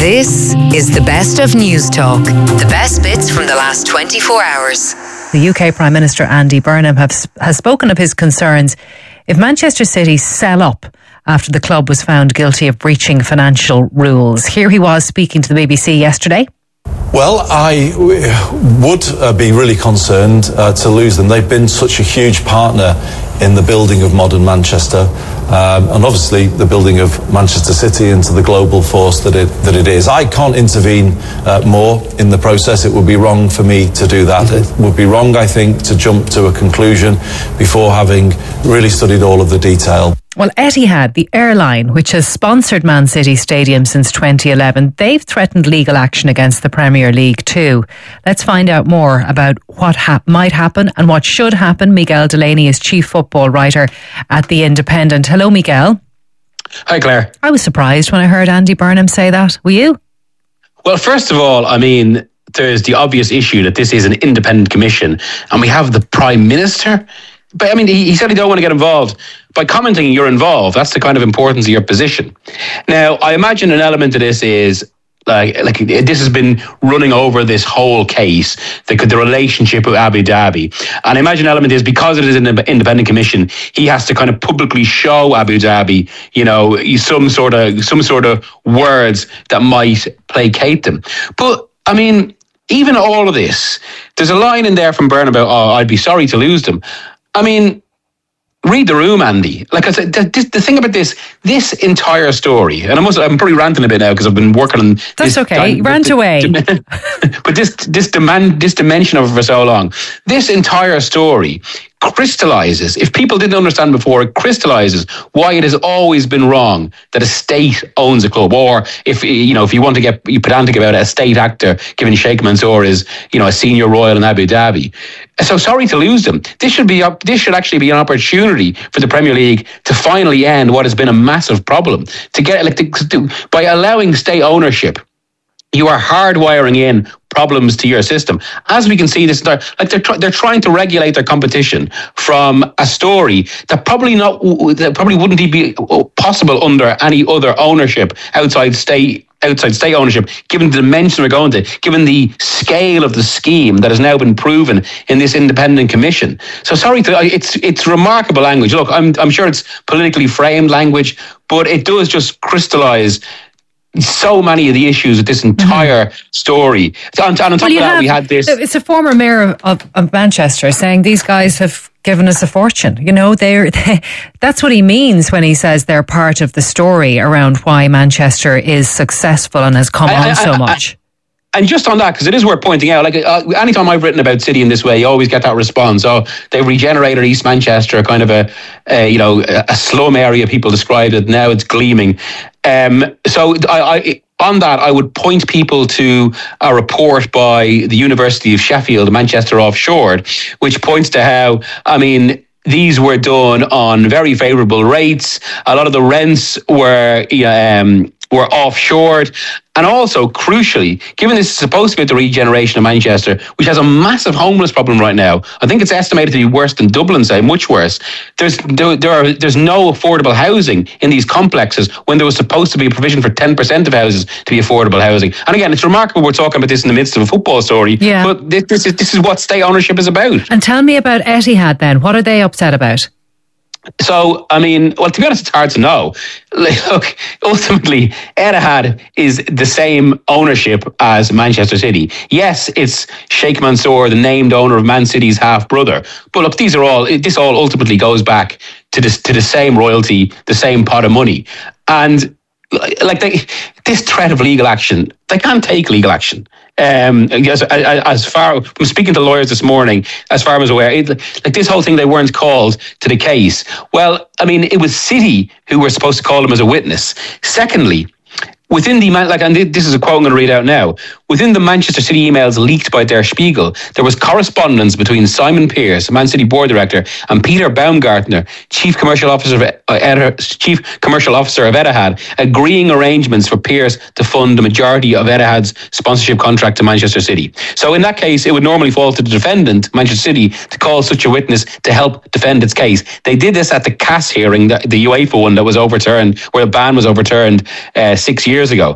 This is the best of News Talk. The best bits from the last 24 hours. The UK Prime Minister Andy Burnham has spoken of his concerns if Manchester City sell up after the club was found guilty of breaching financial rules. Here he was speaking to the BBC yesterday. Well, I would be really concerned to lose them. They've been such a huge partner in the building of modern Manchester, and obviously the building of Manchester City into the global force that it is. I can't intervene more in the process. It would be wrong for me to do that. It would be wrong, I think, to jump to a conclusion before having really studied all of the detail. Well, Etihad, the airline, which has sponsored Man City Stadium since 2011, they've threatened legal action against the Premier League too. Let's find out more about what might happen and what should happen. Miguel Delaney is chief football writer at The Independent. Hello, Miguel. Hi, Claire. I was surprised when I heard Andy Burnham say that. Were you? Well, first of all, I mean, there's the obvious issue that this is an independent commission and we have the Prime Minister. But I mean, he said he don't want to get involved. By commenting you're involved, that's the kind of importance of your position. Now, I imagine an element of this is like this has been running over this whole case, the relationship with Abu Dhabi. And I imagine an element is because it is an independent commission, he has to kind of publicly show Abu Dhabi, you know, some sort of words that might placate them. But I mean, even all of this, there's a line in there from Byrne about, oh, I'd be sorry to lose them. I mean, read the room, Andy. Like I said, the thing about this entire story, and I'm probably ranting a bit now because I've been working on this. That's okay. Rant away. But this dimension of it for so long. This entire story crystallizes, if people didn't understand before, it crystallizes why it has always been wrong that a state owns a club, or if you want to get pedantic about it, a state actor, given Sheikh Mansour is, a senior royal in Abu Dhabi. So sorry to lose them. This should actually be an opportunity for the Premier League to finally end what has been a massive problem. To get by allowing state ownership, you are hardwiring in problems to your system. As we can see, they're trying to regulate their competition from a story that probably wouldn't be possible under any other ownership outside state ownership, given the dimension we're going to, given the scale of the scheme that has now been proven in this independent commission. So it's remarkable language. Look, I'm sure it's politically framed language, but it does just crystallize so many of the issues of this entire story. On top of that, we had this. It's a former mayor of Manchester saying these guys have given us a fortune. That's what he means when he says they're part of the story around why Manchester is successful and has come on so much. And just on that, because it is worth pointing out, anytime I've written about City in this way, you always get that response. Oh, they regenerated East Manchester, kind of a slum area, people described it. Now it's gleaming. So on that, I would point people to a report by the University of Sheffield, Manchester Offshored, which points to how, these were done on very favourable rates. A lot of the rents were offshored. And also, crucially, given this is supposed to be the regeneration of Manchester, which has a massive homeless problem right now, I think it's estimated to be worse than Dublin, say, much worse. There's no affordable housing in these complexes when there was supposed to be a provision for 10% of houses to be affordable housing. And again, it's remarkable we're talking about this in the midst of a football story, but this is what state ownership is about. And tell me about Etihad then. What are they upset about? So, to be honest, it's hard to know. Look, ultimately, Etihad is the same ownership as Manchester City. Yes, it's Sheikh Mansour, the named owner of Man City's half-brother. But look, this all ultimately goes back to the same royalty, the same pot of money. And this threat of legal action, they can't take legal action. As far from speaking to lawyers this morning, as far as I was aware, this whole thing, they weren't called to the case. Well, it was City who were supposed to call them as a witness. Secondly, within and this is a quote I'm going to read out now. Within the Manchester City emails leaked by Der Spiegel, there was correspondence between Simon Pearce, Man City board director, and Peter Baumgartner, chief commercial officer of Etihad, agreeing arrangements for Pearce to fund the majority of Etihad's sponsorship contract to Manchester City. So in that case, it would normally fall to the defendant, Manchester City, to call such a witness to help defend its case. They did this at the CAS hearing, the UEFA one that was overturned, where the ban was overturned 6 years ago.